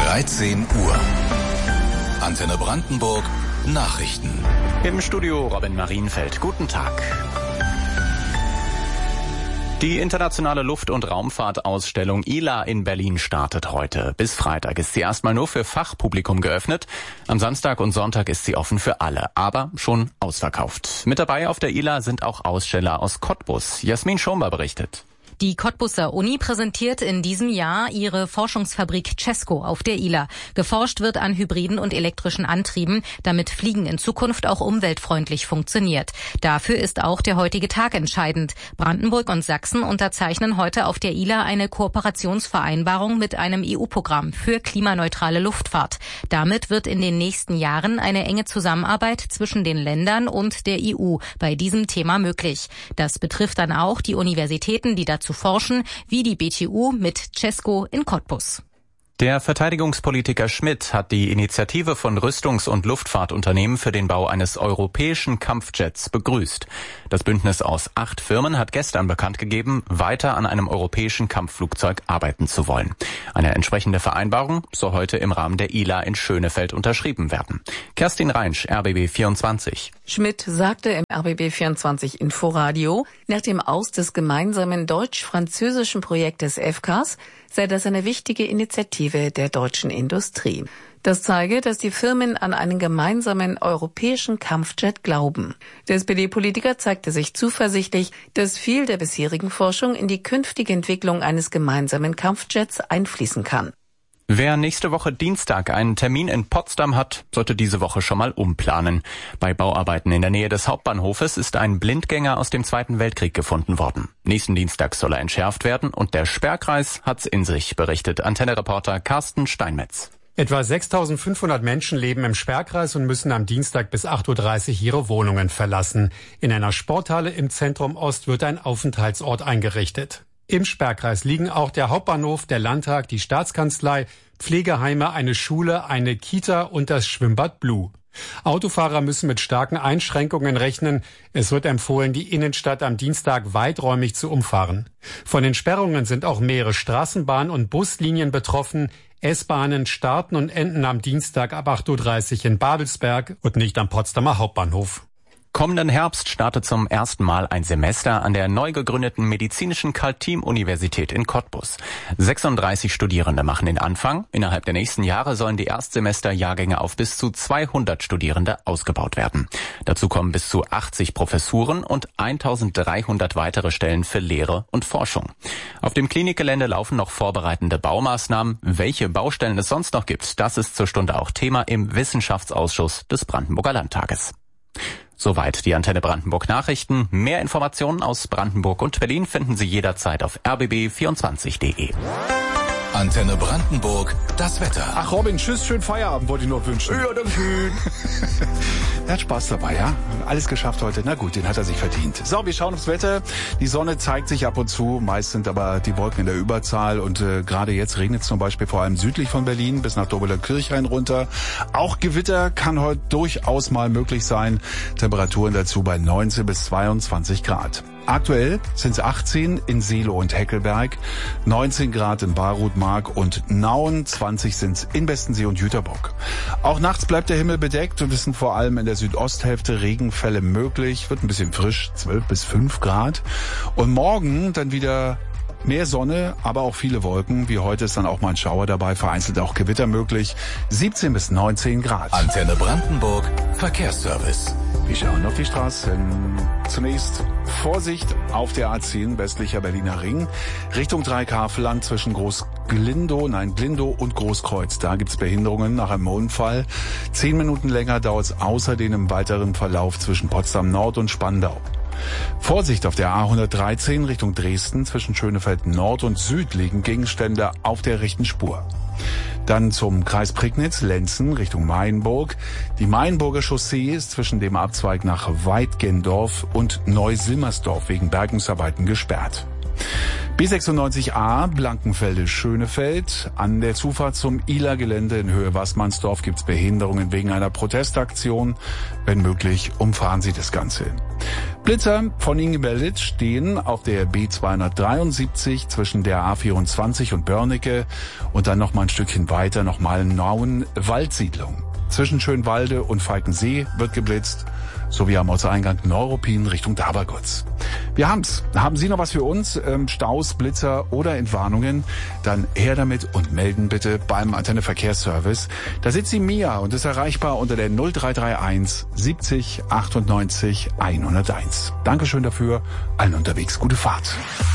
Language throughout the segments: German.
13 Uhr. Antenne Brandenburg Nachrichten. Im Studio Robin Marienfeld. Guten Tag. Die internationale Luft- und Raumfahrtausstellung ILA in Berlin startet heute. Bis Freitag ist sie erstmal nur für Fachpublikum geöffnet. Am Samstag und Sonntag ist sie offen für alle, aber schon ausverkauft. Mit dabei auf der ILA sind auch Aussteller aus Cottbus. Jasmin Schomber berichtet. Die Cottbuser Uni präsentiert in diesem Jahr ihre Forschungsfabrik CESCO auf der ILA. Geforscht wird an hybriden und elektrischen Antrieben, damit Fliegen in Zukunft auch umweltfreundlich funktioniert. Dafür ist auch der heutige Tag entscheidend. Brandenburg und Sachsen unterzeichnen heute auf der ILA eine Kooperationsvereinbarung mit einem EU-Programm für klimaneutrale Luftfahrt. Damit wird in den nächsten Jahren eine enge Zusammenarbeit zwischen den Ländern und der EU bei diesem Thema möglich. Das betrifft dann auch die Universitäten, die dazu forschen, wie die BTU mit CESCO in Cottbus. Der Verteidigungspolitiker Schmidt hat die Initiative von Rüstungs- und Luftfahrtunternehmen für den Bau eines europäischen Kampfjets begrüßt. Das Bündnis aus 8 Firmen hat gestern bekannt gegeben, weiter an einem europäischen Kampfflugzeug arbeiten zu wollen. Eine entsprechende Vereinbarung soll heute im Rahmen der ILA in Schönefeld unterschrieben werden. Kerstin Reinsch, RBB 24. Schmidt sagte im RBB 24 Inforadio, nach dem Aus des gemeinsamen deutsch-französischen Projektes FCAS sei das eine wichtige Initiative der deutschen Industrie. Das zeige, dass die Firmen an einen gemeinsamen europäischen Kampfjet glauben. Der SPD-Politiker zeigte sich zuversichtlich, dass viel der bisherigen Forschung in die künftige Entwicklung eines gemeinsamen Kampfjets einfließen kann. Wer nächste Woche Dienstag einen Termin in Potsdam hat, sollte diese Woche schon mal umplanen. Bei Bauarbeiten in der Nähe des Hauptbahnhofes ist ein Blindgänger aus dem Zweiten Weltkrieg gefunden worden. Nächsten Dienstag soll er entschärft werden und der Sperrkreis hat's in sich, berichtet Antenne-Reporter Carsten Steinmetz. Etwa 6.500 Menschen leben im Sperrkreis und müssen am Dienstag bis 8.30 Uhr ihre Wohnungen verlassen. In einer Sporthalle im Zentrum Ost wird ein Aufenthaltsort eingerichtet. Im Sperrkreis liegen auch der Hauptbahnhof, der Landtag, die Staatskanzlei, Pflegeheime, eine Schule, eine Kita und das Schwimmbad Blue. Autofahrer müssen mit starken Einschränkungen rechnen. Es wird empfohlen, die Innenstadt am Dienstag weiträumig zu umfahren. Von den Sperrungen sind auch mehrere Straßenbahn- und Buslinien betroffen. S-Bahnen starten und enden am Dienstag ab 8.30 Uhr in Babelsberg und nicht am Potsdamer Hauptbahnhof. Kommenden Herbst startet zum ersten Mal ein Semester an der neu gegründeten medizinischen Karl-Team-Universität in Cottbus. 36 Studierende machen den Anfang. Innerhalb der nächsten Jahre sollen die Erstsemesterjahrgänge auf bis zu 200 Studierende ausgebaut werden. Dazu kommen bis zu 80 Professuren und 1.300 weitere Stellen für Lehre und Forschung. Auf dem Klinikgelände laufen noch vorbereitende Baumaßnahmen. Welche Baustellen es sonst noch gibt, das ist zur Stunde auch Thema im Wissenschaftsausschuss des Brandenburger Landtages. Soweit die Antenne Brandenburg Nachrichten. Mehr Informationen aus Brandenburg und Berlin finden Sie jederzeit auf rbb24.de. Antenne Brandenburg, das Wetter. Ach Robin, tschüss, schönen Feierabend wollte ich nur wünschen. Ja, danke. Er hat Spaß dabei, ja? Alles geschafft heute. Na gut, den hat er sich verdient. So, wir schauen aufs Wetter. Die Sonne zeigt sich ab und zu. Meist sind aber die Wolken in der Überzahl. Und gerade jetzt regnet es zum Beispiel vor allem südlich von Berlin bis nach Dobeler-Kirchhain runter. Auch Gewitter kann heute durchaus mal möglich sein. Temperaturen dazu bei 19 bis 22 Grad. Aktuell sind es 18 in Seelow und Heckelberg, 19 Grad in Barut-Mark und Nauen, 20 sind es in Bestensee und Jüterbock. Auch nachts bleibt der Himmel bedeckt und es sind vor allem in der Südosthälfte Regenfälle möglich. Wird ein bisschen frisch, 12 bis 5 Grad. Und morgen dann wieder mehr Sonne, aber auch viele Wolken. Wie heute ist dann auch mal ein Schauer dabei, vereinzelt auch Gewitter möglich. 17 bis 19 Grad. Antenne Brandenburg, Verkehrsservice. Wir schauen auf die Straßen. Zunächst Vorsicht auf der A10 westlicher Berliner Ring. Richtung Dreieck-Havelland zwischen Glindow und Großkreuz. Da gibt's Behinderungen nach einem Unfall. 10 Minuten länger dauert es außerdem im weiteren Verlauf zwischen Potsdam Nord und Spandau. Vorsicht auf der A113 Richtung Dresden zwischen Schönefeld Nord und Süd liegen Gegenstände auf der rechten Spur. Dann zum Kreis Prignitz-Lenzen Richtung Mayenburg. Die Mayenburger Chaussee ist zwischen dem Abzweig nach Weidgendorf und Neusilmersdorf wegen Bergungsarbeiten gesperrt. B96a Blankenfelde-Schönefeld. An der Zufahrt zum Ihler-Gelände in Höhe Waßmannsdorf gibt's Behinderungen wegen einer Protestaktion. Wenn möglich, umfahren Sie das Ganze. Blitzer von Ingeberlitz stehen auf der B273 zwischen der A24 und Börnecke und dann noch mal ein Stückchen weiter nochmal Nauen-Waldsiedlung. Zwischen Schönwalde und Falkensee wird geblitzt, sowie am Ortseingang Neuruppin Richtung Dabergotz. Wir haben's. Haben Sie noch was für uns? Staus, Blitzer oder Entwarnungen? Dann her damit und melden bitte beim Antenne Verkehrsservice. Da sitzt die Mia und ist erreichbar unter der 0331 70 98 101. Dankeschön dafür. Allen unterwegs gute Fahrt.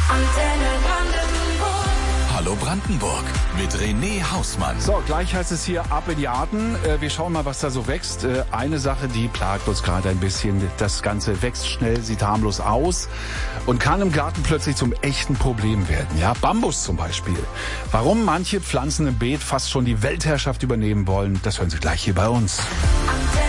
Hallo Brandenburg mit René Hausmann. So, gleich heißt es hier ab in die Arten. Wir schauen mal, was da so wächst. Eine Sache, die plagt uns gerade ein bisschen. Das Ganze wächst schnell, sieht harmlos aus und kann im Garten plötzlich zum echten Problem werden. Ja, Bambus zum Beispiel. Warum manche Pflanzen im Beet fast schon die Weltherrschaft übernehmen wollen, das hören Sie gleich hier bei uns.